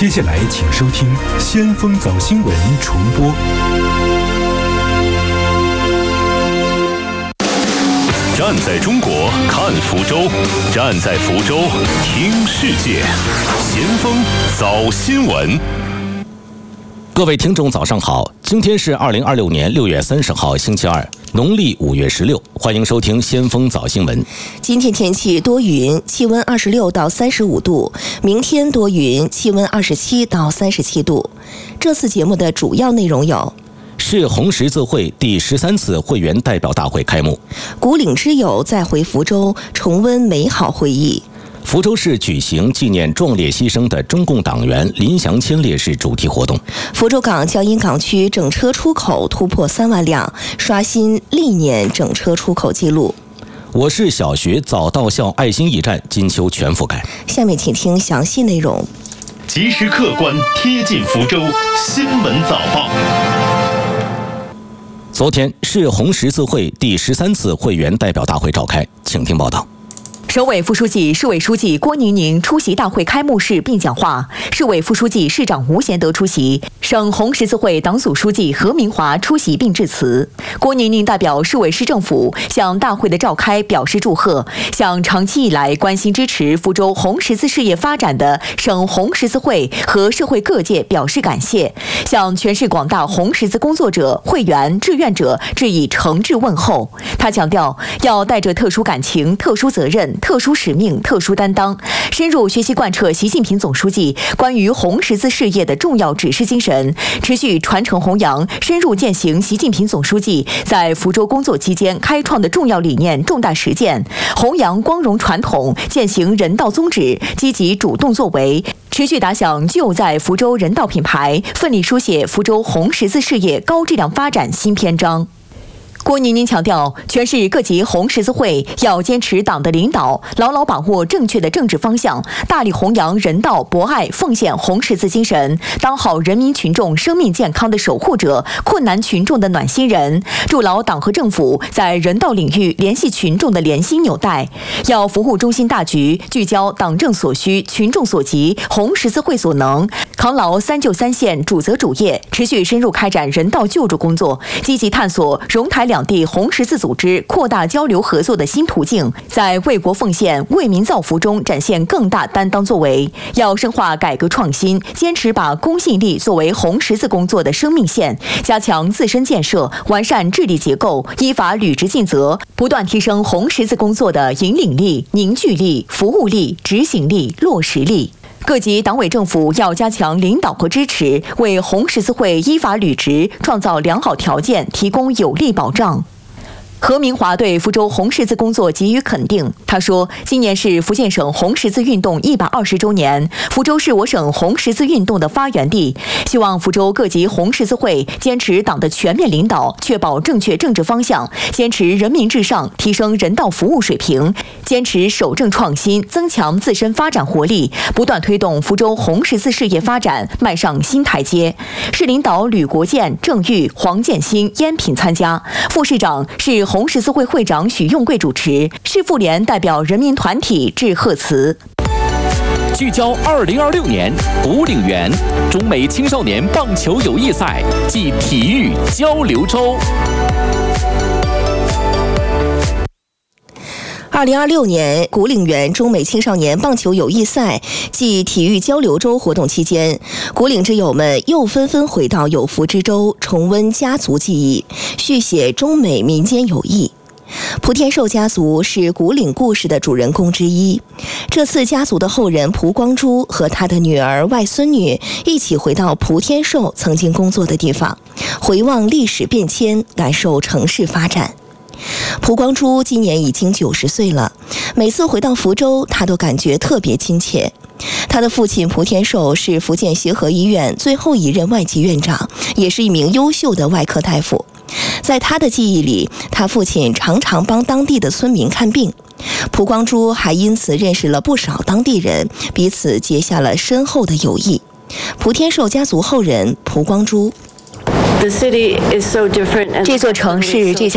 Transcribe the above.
接下来请收听先锋早新闻重播。 站在中国看福州，站在福州听世界。先锋早新闻。 各位听众早上好，今天是2026年6月30号星期二，农历5月16，欢迎收听先锋早新闻。 今天天气多云，气温26到35度，明天多云，气温27到37度。这次节目的主要内容有： 市红十字会第13次会员代表大会开幕， 古岭之友再回福州，重温美好回忆。 福州市举行纪念壮烈牺牲的中共党员林祥谦烈士主题活动。 福州港交阴港区整车出口突破3万辆，刷新历年整车出口纪录。 我市小学早到校爱心驿站金秋全覆盖。 下面请听详细内容。 及时客观贴近福州新闻早报。昨天，市红十字会第13次会员代表大会召开，请听报道。 省委副书记、市委书记郭宁宁出席大会开幕式并讲话，市委副书记、市长吴贤德出席，省红十字会党组书记何明华出席并致辞。郭宁宁代表市委市政府向大会的召开表示祝贺，向长期以来关心支持福州红十字事业发展的省红十字会和社会各界表示感谢，向全市广大红十字工作者、会员、志愿者致以诚挚问候。他强调，要带着特殊感情、特殊责任、特殊使命、特殊担当，深入学习贯彻习近平总书记关于红十字事业的重要指示精神，持续传承弘扬、深入践行习近平总书记在福州工作期间开创的重要理念、重大实践，弘扬光荣传统，践行人道宗旨，积极主动作为，持续打响就在福州人道品牌，奋力书写福州红十字事业高质量发展新篇章。郭宁宁强调，全市各级红十字会要坚持党的领导，牢牢把握正确的政治方向，大力弘扬人道、博爱、奉献红十字精神，当好人民群众生命健康的守护者，困难群众的暖心人，筑牢党和政府在人道领域联系群众的联心纽带。要服务中心大局，聚焦党政所需、群众所急、红十字会所能，扛牢3救3线主责主业，持续深入开展人道救助工作，积极探索蓉台两地红十字组织扩大交流合作的新途径，在为国奉献、为民造福中展现更大担当作为。要深化改革创新，坚持把公信力作为红十字工作的生命线，加强自身建设，完善治理结构，依法履职尽责，不断提升红十字工作的引领力、凝聚力、服务力、执行力、落实力。各级党委政府要加强领导和支持，为红十字会依法履职创造良好条件，提供有力保障。何明华对福州红十字工作给予肯定。他说，今年是福建省红十字运动120周年，福州是我省红十字运动的发源地，希望福州各级红十字会坚持党的全面领导，确保正确政治方向，坚持人民至上，提升人道服务水平，坚持守正创新，增强自身发展活力，不断推动福州红十字事业发展迈上新台阶。市领导吕国建、郑玉、黄建新、燕品参加，副市长是红十字会会长许用贵主持，市妇联代表人民团体致贺词。 聚焦2026年古岭园中美青少年棒球友谊赛暨体育交流周。 2026年古岭园中美青少年棒球友谊赛暨体育交流周活动期间，古岭之友们又纷纷回到有福之州，重温家族记忆，续写中美民间友谊。蒲天寿家族是古岭故事的主人公之一。这次家族的后人蒲光珠和他的女儿、外孙女一起回到蒲天寿曾经工作的地方，回望历史变迁，感受城市发展。蒲光珠今年已经90岁了，每次回到福州，他都感觉特别亲切。他的父亲蒲天寿是福建协和医院最后一任外籍院长，也是一名优秀的外科大夫。在他的记忆里，他父亲常常帮当地的村民看病。蒲光珠还因此认识了不少当地人，彼此结下了深厚的友谊。蒲天寿家族后人蒲光珠。 这座城市这